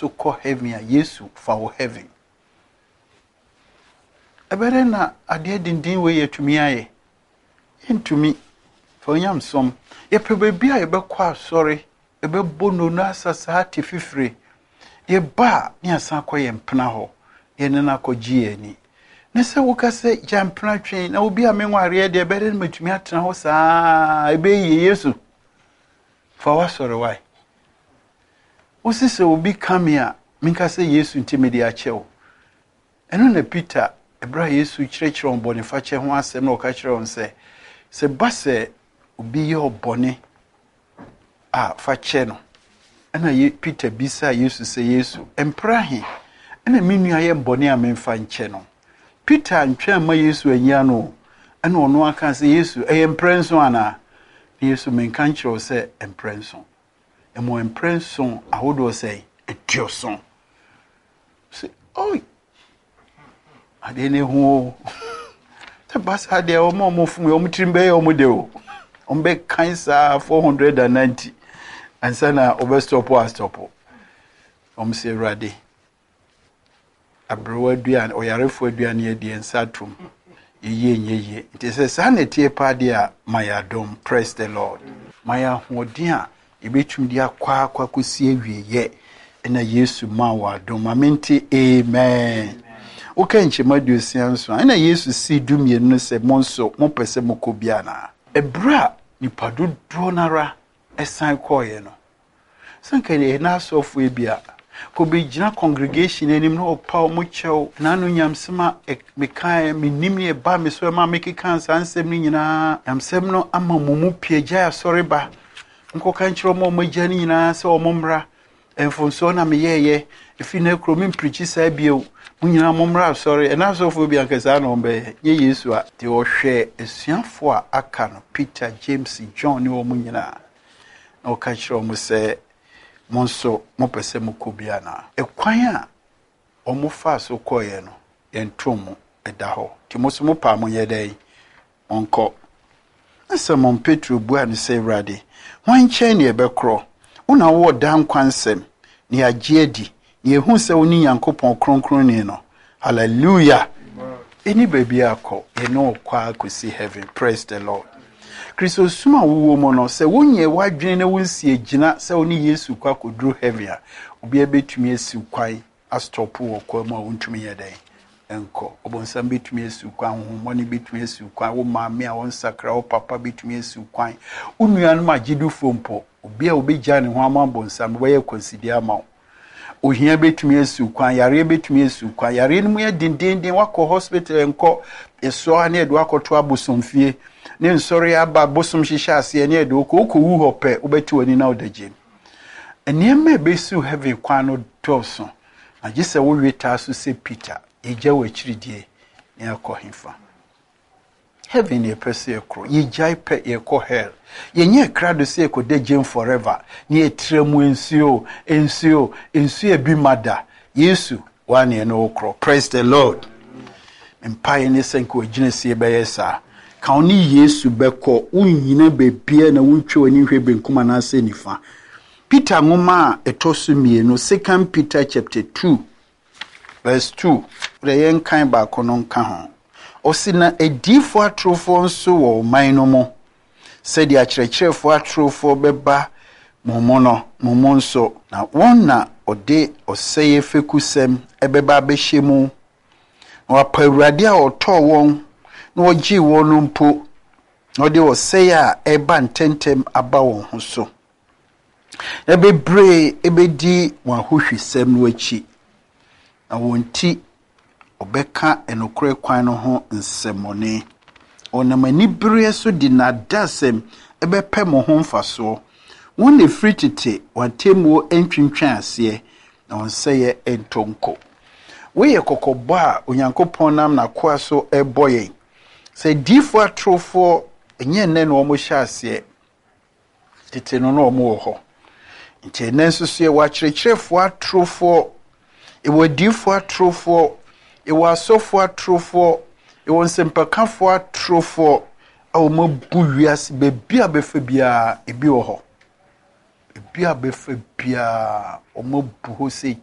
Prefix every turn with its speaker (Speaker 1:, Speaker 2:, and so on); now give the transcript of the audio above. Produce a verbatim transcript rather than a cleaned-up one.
Speaker 1: so call heaven a Yesu for heaven. Ebere na ade dindin we yetumi aye. Yentumi for nyam som. Ye pebebi a yebekwa asori, ebebo no na asasa ati fifire. Ye ba ni asan koye mpena ho. Ye nena kogye ani. Ne se wo kase jampena twen na obi a menware de ebere na matumi atena ho saa ebe ye Yesu. For what sorry why? Osi se obi come here, minka se Yesu ntimedi achew. Eno na Peter ebra Yesu kyerɛkyerɛ on bɔne fa kyɛ ho asɛm na ɔka kyerɛ on sɛ se ba se obi yɛ ɔbɔne a fa kyɛ no. Ɛna ye Peter bisa Yesu se Yesu empra he ɛna minua yɛ mbɔne a memfa nkyɛ no. Peter ntwɛn ma Yesu anya no ɛna ɔno aka se Yesu ɛyɛ mprenso ana. Yesu menka nkyerɛ sɛ emprenso. Emo emprenso ahodo sɛ etioson. Say oi ade ne ho te basa de o mo mo fun o mutrim be o mo de o on be cancer four hundred ninety ansa na obestop o stop o mo se rade abrewa duan oyarefo duan ye de ensatum ye ye it is a sanity pa de a my dom. Praise the Lord. My hoden a ebetumi de akwa akwa kosi awieye na Yesu ma wa dom amenti amen. Okay, nchemadu sianso na Yesu si dumie no se monso mo pese mokobia na ebra nipa dodo nara esan koye no sanka ne na asofo ebia ko be gina congregation enim no opa mo chew na no nyamsema mekan menim ne ba me so ma make cancer ansem ni nyina nyamsem no ama mumu piagya asore ba nko kan kiro mo magya ni nyina se o momra enfonso na meyeye efi na kro me preach sa bio munyina momra sorry and asofo bia nkesa na ombe ye Yesu a de ohwe esuafo a aka no Peter, James, John ni o munyina na o ka kiro mo se monso mo pese mokobia na ekwan a omo fa so koye no yentomo eda ho ti mo so mo pa mo yedai onko asa mon Petro bua ni se rade wan chen ne ebekro una wo dan kwansem ni agiedi ni ehu se oni Yankopon kronkron ni no hallelujah eni baby akọ ye no kwa akosi heaven. Praise the Lord. Kristo suma wo mo no se wonye wadwene na wonsi agina se oni Yesu kwa kodru heaven a obi ebetumi esi kwai astop wo kwa ma wontumi yedai enko obonsam betumi esi kwa honhomone betumi esi kwa wo maame a won sakra wo papa betumi esi kwa unuanu magidu fompo obi a obegya ne ho amabonsam wo ye consider ama ohia betumi esi kwa yare betumi esi kwa yare no mu ye dindindin wakọ hospital enko eso ana edu akoto abosomfie ne nsori aba bosom hihya ase ne edu ko kowu hope obeti wani na odaje eniema besu heaven kwa no toso na gise wo weta so se Peter eja wa chiridie ne akohimfa heaven e pese ekro ye jai pe ye ko hell ye nye krado se ko dejem forever ni etremu ensuo ensuo ensuo bi mada Yesu wane no okro. Praise the Lord. Empire ne senko ginesi be yesa ka oni Yesu beko unyina bebia na wuntwe ani hwe benkuma na ase nifa. Peter ngoma etosu mienu Second Peter chapter two verse two reyen kan ba kono nka ho osina edifo atrofo nso wo man no mo said ya kyerɛkyerɛfo atrofo beba momono momonso na wonna ode oseye fekusem ebeba behemu na wapawurade a otɔ wɔn na ogi wɔn mpo na ode oseye a eba ntentem aba wɔn ho so ebebre ebedi wɔn ahohwisem no achi na wonti obeka enokre kwan no ho nsemone onamani bere so di na dasem ebepe mo ho mfaso won ne fritite watemo entwintwan ase na onseye entonko we ye kokobo a onyankopon nam na koa so eboye se difo atrofo enye nne no mo hya ase tete no no mo ho nti nenso so ye wa kyerɛkyerɛfo atrofo e wa difo atrofo e wa sofo atrofo e won sempakafo atrofo a o mabu wiase be bia befa bia e bi wo ho e bia befa bia o mabu ho se